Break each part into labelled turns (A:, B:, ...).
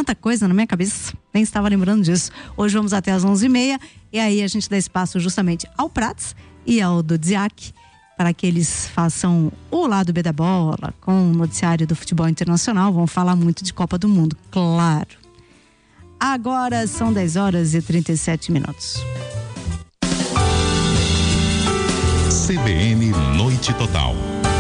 A: tanta coisa na minha cabeça, nem estava lembrando disso. Hoje vamos até às 11h30 e aí a gente dá espaço justamente ao Prats e ao Dudziak para que eles façam o lado B da bola com o noticiário do futebol internacional. Vão falar muito de Copa do Mundo, claro. Agora são 10h37.
B: CBN Noite Total.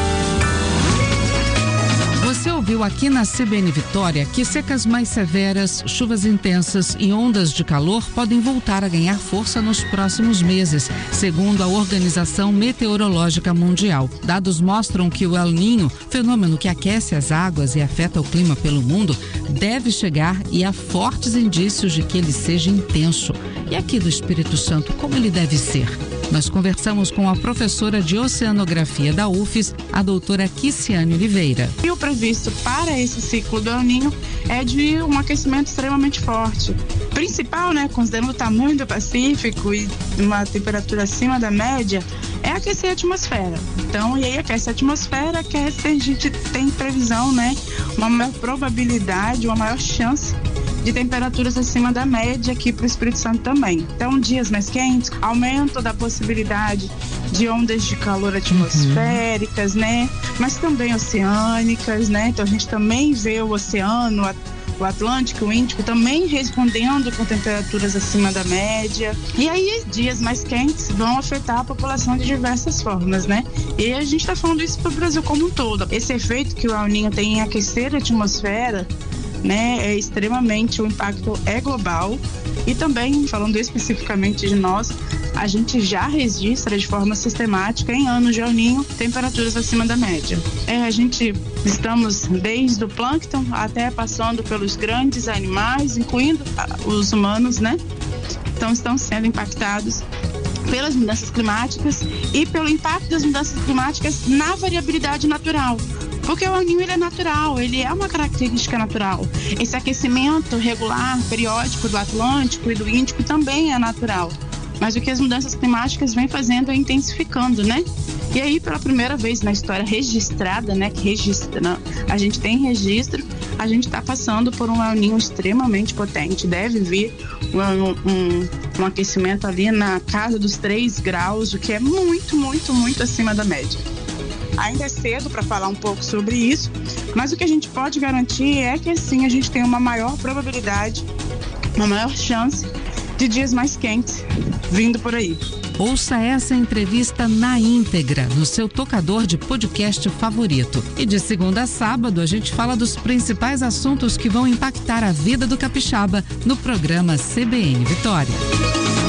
C: Você ouviu aqui na CBN Vitória que secas mais severas, chuvas intensas e ondas de calor podem voltar a ganhar força nos próximos meses, segundo a Organização Meteorológica Mundial. Dados mostram que o El Niño, fenômeno que aquece as águas e afeta o clima pelo mundo, deve chegar e há fortes indícios de que ele seja intenso. E aqui do Espírito Santo, como ele deve ser? Nós conversamos com a professora de Oceanografia da UFES, a doutora Kiciane Oliveira.
D: E o previsto para esse ciclo do El Niño é de um aquecimento extremamente forte. Principal, considerando o tamanho do Pacífico e uma temperatura acima da média, é aquecer a atmosfera. Então, e aí aquece a atmosfera, a gente tem previsão, uma maior probabilidade, uma maior chance de temperaturas acima da média aqui para o Espírito Santo também. Então, dias mais quentes, aumento da possibilidade de ondas de calor atmosféricas, mas também oceânicas, Então, a gente também vê o oceano, o Atlântico, o Índico também respondendo com temperaturas acima da média. E aí, dias mais quentes vão afetar a população de diversas formas, E a gente está falando isso para o Brasil como um todo. Esse efeito que o El Niño tem em aquecer a atmosfera, é extremamente, o impacto é global. E também, falando especificamente de nós, a gente já registra de forma sistemática em anos de El Niño temperaturas acima da média. Estamos desde o plâncton até passando pelos grandes animais, incluindo os humanos, Então estão sendo impactados pelas mudanças climáticas e pelo impacto das mudanças climáticas na variabilidade natural. Porque o El Niño, ele é natural, ele é uma característica natural. Esse aquecimento regular, periódico do Atlântico e do Índico também é natural. Mas o que as mudanças climáticas vêm fazendo é intensificando, E aí, pela primeira vez na história registrada, a gente tem registro, a gente está passando por um El Niño extremamente potente. Deve vir um aquecimento ali na casa dos 3 graus, o que é muito, muito, muito acima da média. Ainda é cedo para falar um pouco sobre isso, mas o que a gente pode garantir é que sim, a gente tem uma maior probabilidade, uma maior chance de dias mais quentes vindo por aí.
C: Ouça essa entrevista na íntegra no seu tocador de podcast favorito. E de segunda a sábado a gente fala dos principais assuntos que vão impactar a vida do capixaba no programa CBN Vitória.